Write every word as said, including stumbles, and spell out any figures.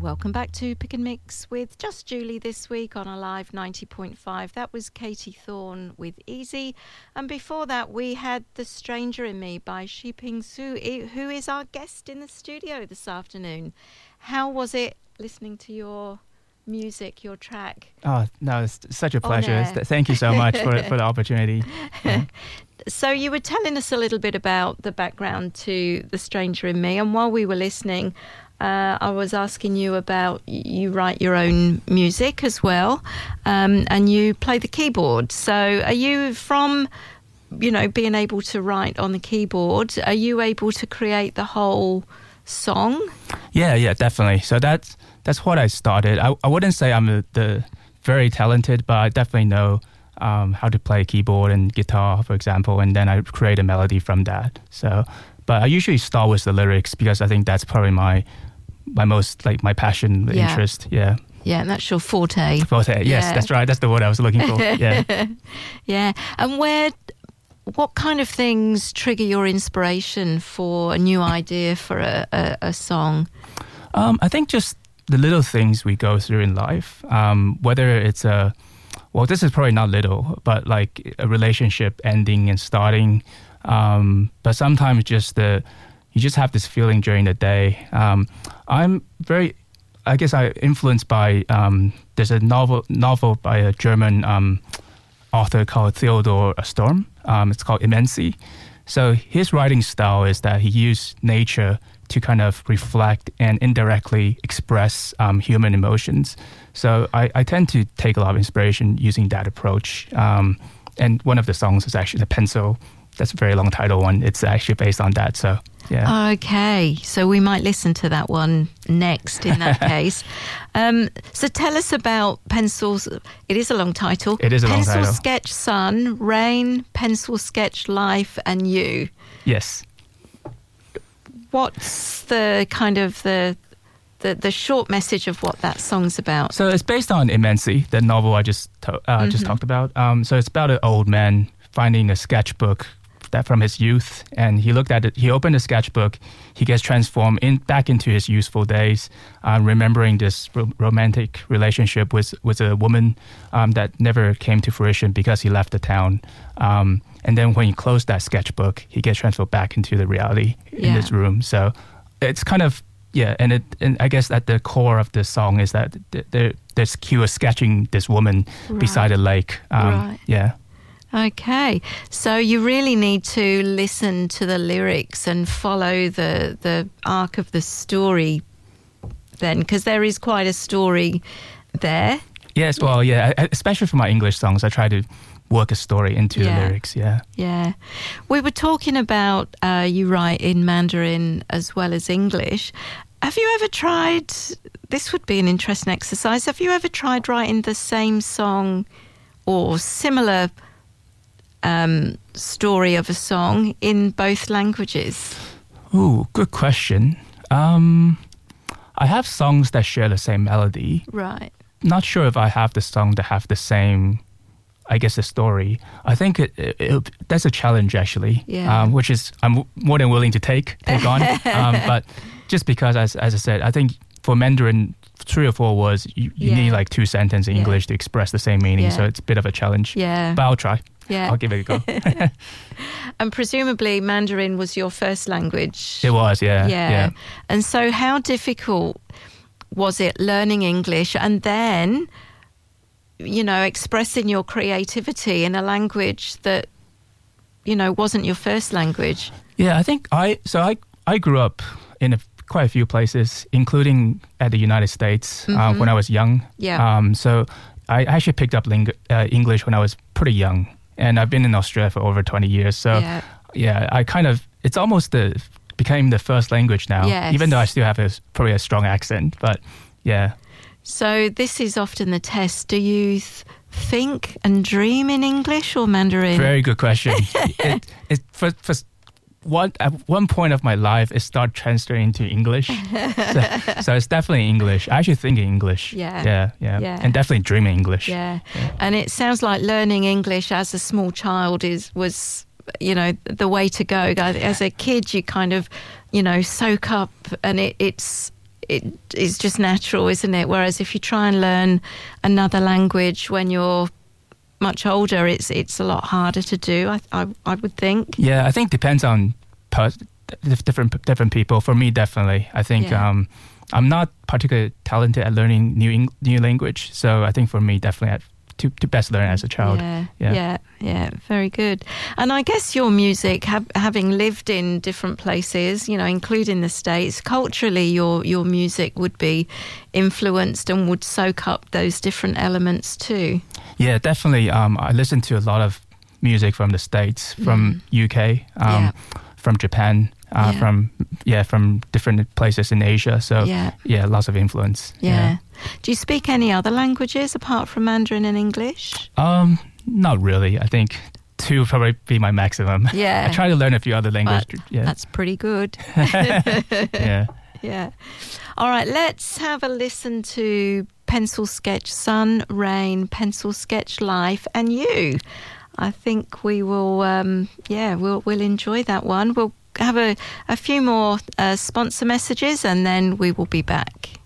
Welcome back to Pick and Mix with Just Julie this week on Alive ninety point five. That was Katie Thorne with Easy. And before that, we had The Stranger in Me by Shiping Su, who is our guest in the studio this afternoon. How was it listening to your music, your track? Oh, no, it's such a pleasure. Thank you so much for, for the opportunity. Yeah. So you were telling us a little bit about the background to The Stranger in Me. And while we were listening, Uh, I was asking you about, you write your own music as well, um, and you play the keyboard. So are you, from, you know, being able to write on the keyboard, are you able to create the whole song? Yeah, yeah, definitely. So that's that's what I started. I, I wouldn't say I'm a, the very talented, but I definitely know um, how to play keyboard and guitar, for example, and then I create a melody from that. So, but I usually start with the lyrics because I think that's probably my my most, like, my passion, yeah. interest. Yeah. Yeah, and that's your forte. Forte, yes, yeah. That's right. That's the word I was looking for. Yeah. Yeah. And where, what kind of things trigger your inspiration for a new idea for a, a, a song? Um, I think just the little things we go through in life, um, whether it's a, well, this is probably not little, but like a relationship ending and starting. Um, but sometimes just the, you just have this feeling during the day. Um, I'm very, I guess I influenced by, um, there's a novel novel by a German um, author called Theodor Storm. Um, it's called Immensity. So his writing style is that he used nature to kind of reflect and indirectly express um, human emotions. So I, I tend to take a lot of inspiration using that approach. Um, and one of the songs is actually The Pencil. That's a very long title one. It's actually based on that. So, yeah. Okay. So we might listen to that one next in that case. Um, so tell us about Pencils. It is a long title. It is a Pencil long title. Sketch Sun, Rain, Pencil Sketch Life, and You. Yes. What's the kind of the, the the short message of what that song's about? So it's based on Immensity, the novel I just to, uh, mm-hmm. just talked about. Um, so it's about an old man finding a sketchbook that from his youth, and he looked at it. He opened the sketchbook. He gets transformed in back into his youthful days, um, remembering this ro- romantic relationship with with a woman um, that never came to fruition because he left the town. Um, and then when he closed that sketchbook, he gets transferred back into the reality in yeah. this room. So it's kind of yeah, and it and I guess at the core of the song is that there there's Q sketching this woman right. beside a lake. Um, right. Yeah. Okay, so you really need to listen to the lyrics and follow the the arc of the story then, because there is quite a story there. Yes, well, yeah, especially for my English songs, I try to work a story into yeah. the lyrics, yeah. Yeah. We were talking about uh, you write in Mandarin as well as English. Have you ever tried, this would be an interesting exercise, have you ever tried writing the same song or similar Um, story of a song in both languages? Ooh, good question. Um, I have songs that share the same melody. Right. Not sure if I have the song that have the same, I guess, the story. I think it, it, it, that's a challenge, actually, yeah. um, which is I'm more than willing to take take on. um, but just because, as as I said, I think for Mandarin, three or four words, you, you yeah. need like two sentences in yeah. English to express the same meaning. Yeah. So it's a bit of a challenge. Yeah. But I'll try. Yeah. I'll give it a go. And presumably Mandarin was your first language. It was, yeah, yeah. yeah. And so how difficult was it learning English and then, you know, expressing your creativity in a language that, you know, wasn't your first language? Yeah, I think I, so I, I grew up in a, quite a few places, including at the United States mm-hmm. um, when I was young. Yeah. Um, so I actually picked up ling- uh, English when I was pretty young. And I've been in Australia for over twenty years. So, yeah, yeah I kind of, it's almost the, became the first language now. Yes. Even though I still have a, probably a strong accent. But, yeah. So this is often the test. Do you th- think and dream in English or Mandarin? Very good question. it, it, for, for one, at one point of my life, it started transferring into English. so, so it's definitely English. I actually think in English. Yeah. Yeah, yeah. yeah. And definitely dream in English. Yeah. yeah. And it sounds like learning English as a small child is was, you know, the way to go. As a kid, you kind of, you know, soak up and it, it's it is just natural, isn't it? Whereas if you try and learn another language when you're much older, it's it's a lot harder to do, I I, I would think. Yeah, I think it depends on per- different different people. For me, definitely. I think Yeah. um, I'm not particularly talented at learning new Eng- new language. So I think for me, definitely, I'd to, to best learn as a child. Yeah, Yeah. yeah, yeah, very good. And I guess your music, have, having lived in different places, you know, including the States, culturally your your music would be influenced and would soak up those different elements too. Yeah, definitely. Um, I listen to a lot of music from the States, from U K, um, Yeah. from Japan, uh, Yeah. from yeah, from different places in Asia. So Yeah. yeah, lots of influence. Yeah. Do you speak any other languages apart from Mandarin and English? Um, not really. I think two would probably be my maximum. Yeah. I try to learn a few other languages. But Yeah. that's pretty good. yeah. Yeah. All right, let's have a listen to Pencil Sketch Sun, Rain, Pencil Sketch Life, and You. I think we will, um, yeah, we'll, we'll enjoy that one. We'll have a, a few more uh, sponsor messages and then we will be back.